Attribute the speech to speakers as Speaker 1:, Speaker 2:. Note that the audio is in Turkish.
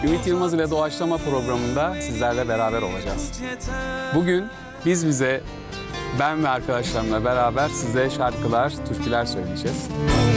Speaker 1: Ümit Yılmaz ile Doğaçlama programında sizlerle beraber olacağız. Bugün biz bize, ben ve arkadaşlarımla beraber size şarkılar, türküler söyleyeceğiz.